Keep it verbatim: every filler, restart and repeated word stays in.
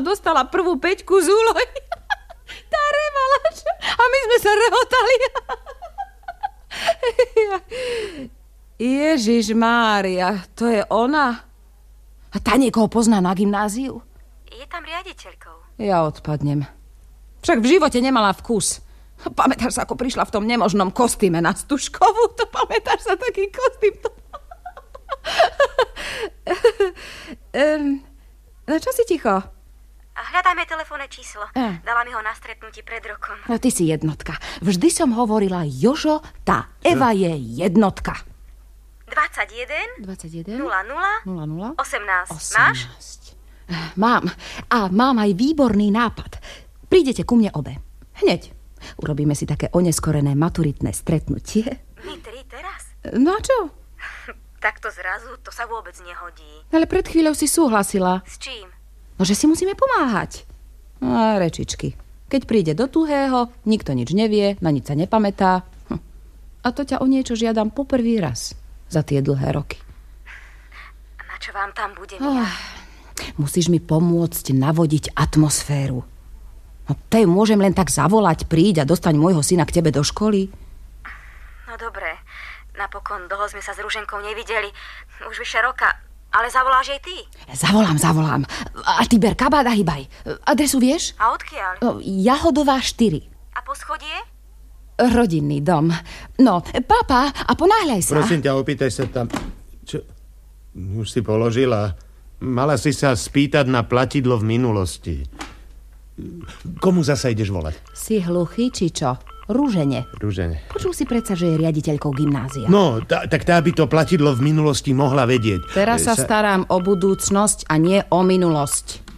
dostala prvú peťku z úlohy. Tá revala. A my sme sa rehotali. Ježiš Mária, to je ona? A tá niekoho pozná na gymnáziu? Je tam riaditeľkou. Ja odpadnem. Však v živote nemala vkus. Pamätáš sa, ako prišla v tom nemožnom kostýme na Stužkovú? To pamätáš sa, taký kostým? um, no čo si ticho? Hľadajme telefónne číslo. A. Dala mi ho na stretnutí pred rokom. No ty si jednotka. Vždy som hovorila, Jožo, tá Eva je jednotka. dvadsaťjeden dvadsaťjeden nula nula nula nula osemnásť. osemnásť. Máš? Mám. A mám aj výborný nápad. Prídete ku mne obe. Hneď. Urobíme si také oneskorené maturitné stretnutie. My tri teraz? No a čo? Takto zrazu, to sa vôbec nehodí. Ale pred chvíľou si súhlasila. S čím? No, že si musíme pomáhať. A rečičky. Keď príde do tuhého, nikto nič nevie, na nič sa nepamätá. Hm. A to ťa o niečo žiadam po prvý raz za tie dlhé roky. A na čo vám tam budem Oh, ja? musíš mi pomôcť navodiť atmosféru. No, tej môžem len tak zavolať, príď a dostaň môjho syna k tebe do školy. No dobre, napokon dlho sme sa s Ruženkou nevideli. Už vyše roka. Ale zavoláš jej ty? Zavolám, zavolám. A ty ber kabát a hýbaj. Adresu vieš? A odkiaľ? No, Jahodová štyri. A poschodie? Rodinný dom. No, papa, a ponáhľaj sa. Prosím ťa, opýtaj sa tam. Čo? Už si položila. Mala si sa spýtať na platidlo v minulosti. Komu zasa ideš volať? Si hluchý, či čo? Rúžene. Rúžene. Počul si predsa, že je riaditeľkou gymnázia. No, tá, tak tá by to platidlo v minulosti mohla vedieť. Teraz sa sa starám o budúcnosť a nie o minulosť.